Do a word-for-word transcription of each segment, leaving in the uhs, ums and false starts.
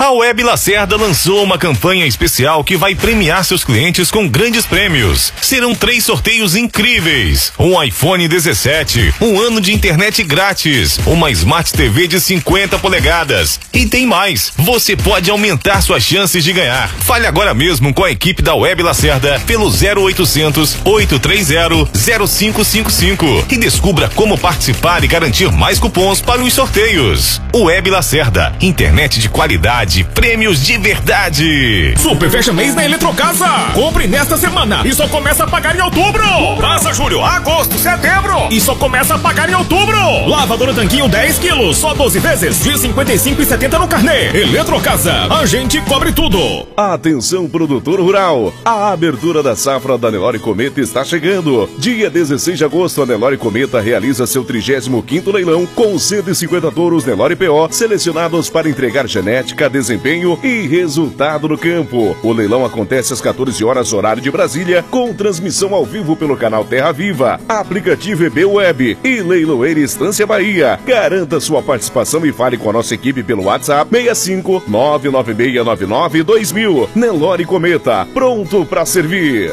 A Web Lacerda lançou uma campanha especial que vai premiar seus clientes com grandes prêmios. Serão três sorteios incríveis: um iPhone dezessete, um ano de internet grátis, uma Smart T V de cinquenta polegadas. E tem mais, você pode aumentar suas chances de ganhar. Fale agora mesmo com a equipe da Web Lacerda pelo zero oitocentos, oito três zero, zero cinco cinco cinco e descubra como participar e garantir mais cupons para os sorteios. Web Lacerda, internet de qualidade, prêmios de verdade. Super fecha mês na Eletrocasa. Compre nesta semana e só começa a pagar em outubro. Passa julho, agosto, setembro e só começa a pagar em outubro. Lavadora Tanquinho dez quilos, só doze vezes de cinquenta e cinco e setenta no carnê. Eletrocasa, a gente cobre tudo. Atenção, produtor rural, a abertura da safra da Nelore Cometa está chegando. Dia dezesseis de agosto, a Nelore Cometa realiza seu trigésimo quinto leilão com cento e cinquenta touros Nelore P O selecionados para entregar genética, desempenho e resultado no campo. O leilão acontece às quatorze horas, horário de Brasília, com transmissão ao vivo pelo canal Terra Viva, aplicativo E B Web e Leiloeira Estância Bahia. Garanta sua participação e fale com a nossa equipe pelo WhatsApp seis cinco nove nove seis nove nove dois mil. Nelore Cometa, pronto para servir.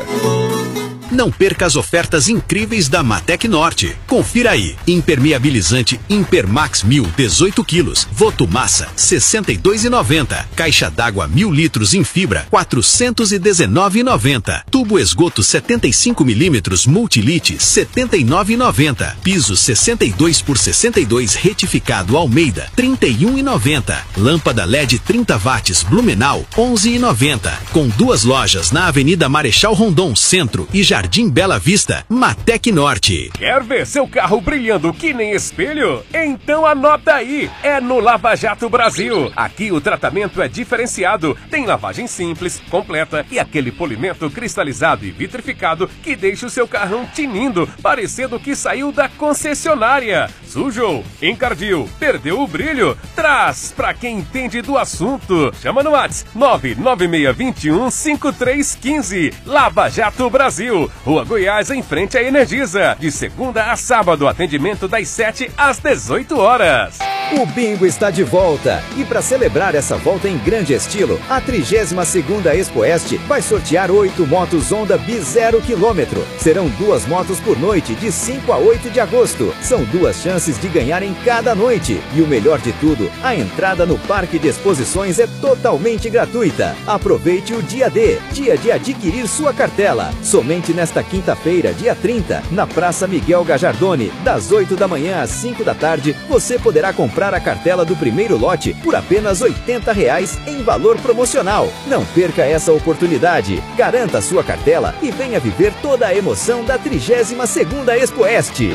Não perca as ofertas incríveis da Matec Norte. Confira aí. Impermeabilizante Impermax mil, dezoito quilos. Votomassa, sessenta e dois reais e noventa centavos. Caixa d'água mil litros em fibra, quatrocentos e dezenove reais e noventa centavos. Tubo esgoto setenta e cinco milímetros Multilite, setenta e nove reais e noventa centavos. Piso sessenta e dois por sessenta e dois retificado Almeida, trinta e um reais e noventa centavos. Lâmpada L E D trinta watts Blumenau, onze reais e noventa centavos. Com duas lojas na Avenida Marechal Rondon Centro e Jardim Bela Vista. Matec Norte. Quer ver seu carro brilhando que nem espelho? Então anota aí, é no Lava Jato Brasil. Aqui o tratamento é diferenciado, tem lavagem simples, completa e aquele polimento cristalizado e vitrificado que deixa o seu carrão tinindo, parecendo que saiu da concessionária. Sujou, encardiu, perdeu o brilho? Traz pra quem entende do assunto. Chama no WhatsApp nove nove seis dois um, cinco três um cinco. Lava Jato Brasil, Rua Goiás, em frente à Energisa. De segunda a sábado, atendimento das sete às dezoito horas. O bingo está de volta e para celebrar essa volta em grande estilo, a trigésima segunda Expo Oeste vai sortear oito motos Honda Bi zero quilômetro. Serão duas motos por noite de cinco a oito de agosto. São duas chances de ganhar em cada noite. E o melhor de tudo, a entrada no Parque de Exposições é totalmente gratuita. Aproveite o dia D, dia de adquirir sua cartela. Somente nesta quinta-feira, dia trinta, na Praça Miguel Gajardoni, das oito da manhã às cinco da tarde, você poderá comprar a cartela do primeiro lote por apenas oitenta reais em valor promocional. Não perca essa oportunidade. Garanta a sua cartela e venha viver toda a emoção da trigésima segunda Expo Oeste.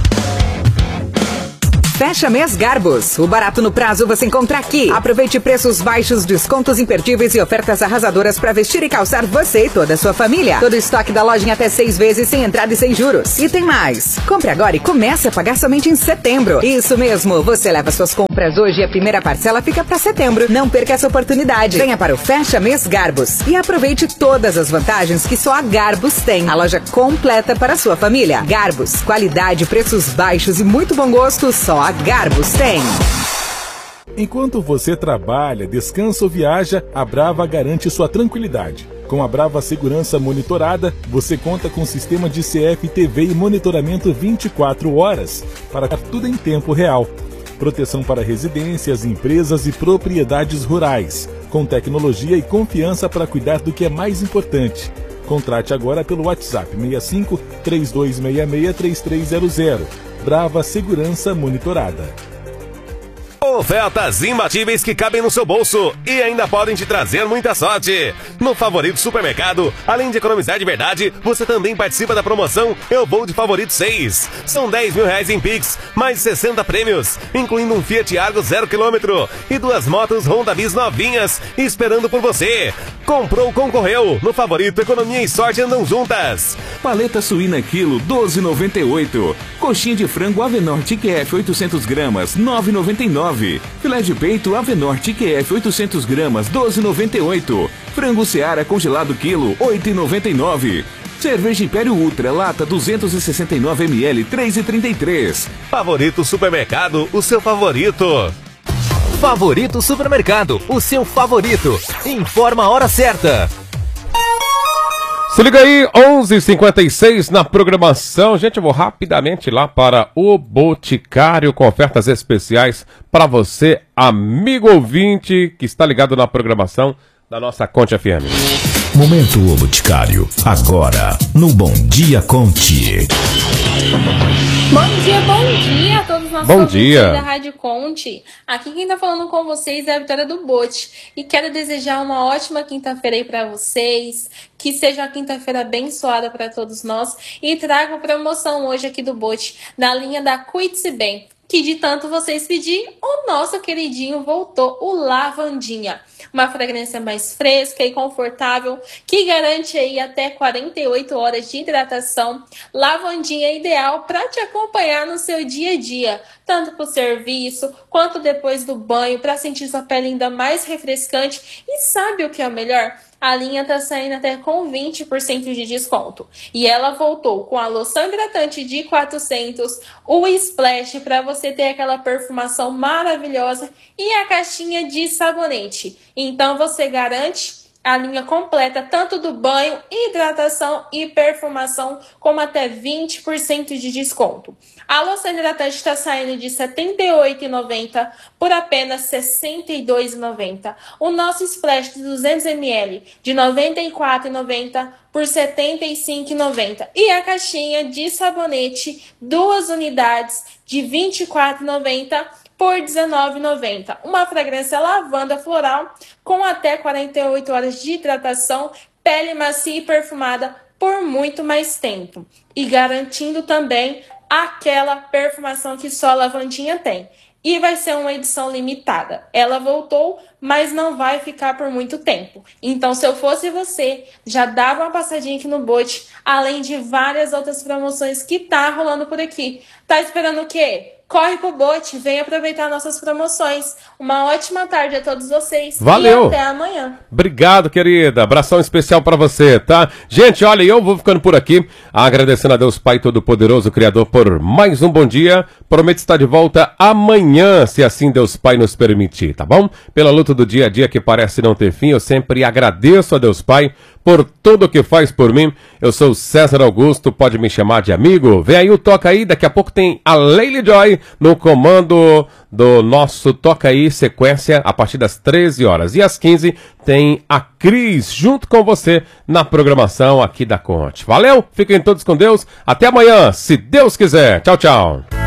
Fecha mês Garbus. O barato no prazo você encontra aqui. Aproveite preços baixos, descontos imperdíveis e ofertas arrasadoras para vestir e calçar você e toda a sua família. Todo o estoque da loja em até seis vezes sem entrada e sem juros. E tem mais. Compre agora e comece a pagar somente em setembro. Isso mesmo. Você leva suas compras hoje e a primeira parcela fica para setembro. Não perca essa oportunidade. Venha para o Fecha Mês Garbus e aproveite todas as vantagens que só a Garbus tem. A loja completa para a sua família. Garbus. Qualidade, preços baixos e muito bom gosto só a Garbus tem. Enquanto você trabalha, descansa ou viaja, a Brava garante sua tranquilidade. Com a Brava Segurança Monitorada, você conta com sistema de C F T V e monitoramento vinte e quatro horas, para tudo em tempo real. Proteção para residências, empresas e propriedades rurais, com tecnologia e confiança para cuidar do que é mais importante. Contrate agora pelo WhatsApp seis cinco, três dois seis seis, três três zero zero. Brava Segurança Monitorada. Ofertas imbatíveis que cabem no seu bolso e ainda podem te trazer muita sorte. No Favorito Supermercado, além de economizar de verdade, você também participa da promoção Eu Vou de Favorito seis. São dez mil reais em Pix, mais de sessenta prêmios, incluindo um Fiat Argo zero quilômetro e duas motos Honda Bis novinhas esperando por você. Comprou, concorreu. No Favorito, economia e sorte andam juntas. Paleta suína quilo, doze reais e noventa e oito centavos. Coxinha de frango Avenor T Q F oitocentos gramas, nove reais e noventa e nove centavos. Filé de peito Avenor T Q F oitocentos gramas, doze reais e noventa e oito centavos. Frango Seara congelado quilo, oito reais e noventa e nove centavos. Cerveja Império Ultra, lata duzentos e sessenta e nove mililitros, três reais e trinta e três centavos. Favorito Supermercado, o seu favorito. Favorito Supermercado, o seu favorito. Informa a hora certa. Se liga aí, onze e cinquenta e seis na programação. Gente, eu vou rapidamente lá para o Boticário com ofertas especiais para você, amigo ouvinte, que está ligado na programação da nossa Conte F M. Momento O Boticário, agora no Bom Dia Conte. Bom dia, bom dia a todos os nossos bom ouvintes dia. da Rádio Conte. Aqui quem tá falando com vocês é a Vitória do Bote. E quero desejar uma ótima quinta-feira aí pra vocês. Que seja uma quinta-feira abençoada para todos nós. E trago promoção hoje aqui do Bote, na linha da Cuide-se Bem. Que de tanto vocês pedir, o nosso queridinho voltou, o Lavandinha. Uma fragrância mais fresca e confortável, que garante aí até quarenta e oito horas de hidratação. Lavandinha é ideal para te acompanhar no seu dia a dia, tanto para o serviço, quanto depois do banho, para sentir sua pele ainda mais refrescante. E sabe o que é o melhor? A linha tá saindo até com vinte por cento de desconto. E ela voltou com a loção hidratante de quatrocentos, o Splash para você ter aquela perfumação maravilhosa e a caixinha de sabonete. Então você garante a linha completa tanto do banho, hidratação e perfumação, como até vinte por cento de desconto. A loção hidratante está saindo de setenta e oito reais e noventa centavos por apenas sessenta e dois reais e noventa centavos. O nosso Splash de duzentos mililitros de noventa e quatro reais e noventa centavos por setenta e cinco reais e noventa centavos. E a caixinha de sabonete, duas unidades de vinte e quatro reais e noventa centavos por dezenove reais e noventa centavos. Uma fragrância lavanda floral com até quarenta e oito horas de hidratação, pele macia e perfumada por muito mais tempo. E garantindo também aquela perfumação que só a lavandinha tem. E vai ser uma edição limitada. Ela voltou, mas não vai ficar por muito tempo. Então, se eu fosse você, já dava uma passadinha aqui no Bote, além de várias outras promoções que tá rolando por aqui. Tá esperando o quê? Corre pro Bote, vem aproveitar nossas promoções. Uma ótima tarde a todos vocês. Valeu. E até amanhã. Obrigado, querida. Abração especial pra você, tá? Gente, olha, eu vou ficando por aqui, agradecendo a Deus Pai Todo-Poderoso, Criador, por mais um bom dia. Prometo estar de volta amanhã, se assim Deus Pai nos permitir, tá bom? Pela luta do dia a dia que parece não ter fim, eu sempre agradeço a Deus Pai por tudo que faz por mim. Eu sou César Augusto, pode me chamar de amigo. Vem aí o Toca Aí, daqui a pouco tem a Leila Joy no comando do nosso Toca Aí sequência a partir das treze horas. E às quinze tem a Cris junto com você na programação aqui da Conte. Valeu, fiquem todos com Deus, até amanhã, se Deus quiser. Tchau, tchau.